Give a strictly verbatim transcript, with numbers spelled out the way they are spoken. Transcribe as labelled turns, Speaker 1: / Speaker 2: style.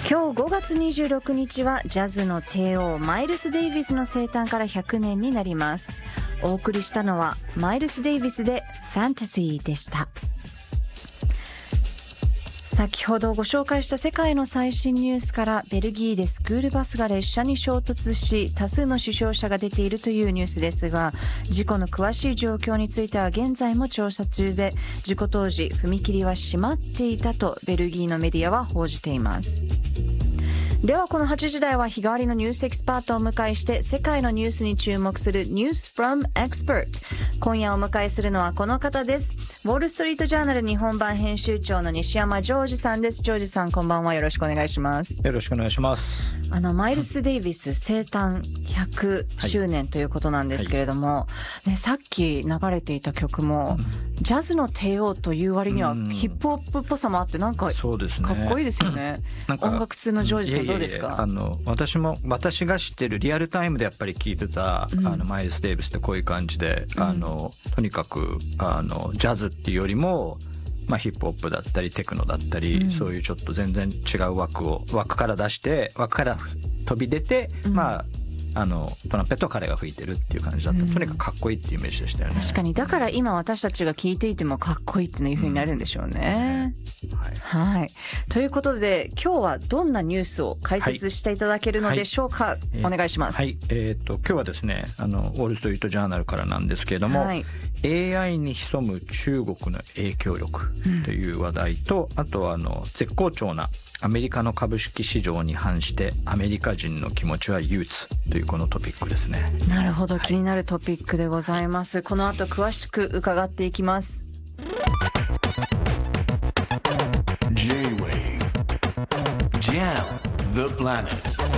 Speaker 1: 今日ごがつにじゅうろくにちはジャズの帝王マイルス・デイビスの生誕からひゃくねんになります。お送りしたのはマイルス・デイビスでファンタジーでした。先ほどご紹介した世界の最新ニュースから、ベルギーでスクールバスが列車に衝突し多数の死傷者が出ているというニュースですが、事故の詳しい状況については現在も調査中で、事故当時踏切は閉まっていたとベルギーのメディアは報じています。ではこのはちじ台は日替わりのニュースエキスパートをお迎えして世界のニュースに注目する News from Expert。 今夜お迎えするのはこの方です。ウォールストリートジャーナル日本版編集長の西山ジョージさんです。ジョージさん、こんばんは。よろしくお願いします。
Speaker 2: よろしくお願いします。
Speaker 1: あのマイルス・デイビス生誕ひゃくしゅうねんということなんですけれども、はいはいね、さっき流れていた曲も、うん、ジャズの帝王という割にはヒップホップっぽさもあってなんかかっこいいですよね。なんか音楽通のジョージさんどうですか？
Speaker 2: いやいやいや、あの私も私が知ってるリアルタイムでやっぱり聴いてた、うん、あのマイルス・デイビスってこういう感じで、うん、あのとにかくあのジャズっていうよりもまあ、ヒップホップだったりテクノだったり、うん、そういうちょっと全然違う枠を枠から出して枠から飛び出て、うん、まああのトランペットは彼が吹いてるっていう感じだった、うん、とにかくかっこいいっていうイメージでしたよね。
Speaker 1: 確かに、だから今私たちが聞いていてもかっこいいっていう風になるんでしょうね、うん、はい、はい、ということで今日はどんなニュースを解説していただけるのでしょうか、はいはい、お願いします。
Speaker 2: はい、えー、と今日はですねあのウォールストリートジャーナルからなんですけれども、はい、エーアイ に潜む中国の影響力という話題と、うん、あとはあの絶好調なアメリカの株式市場に反してアメリカ人の気持ちは憂鬱というこのトピックですね。
Speaker 1: なるほど、気になるトピックでございます、はい、この後詳しく伺っていきます。
Speaker 3: J-Wave Jam the Planet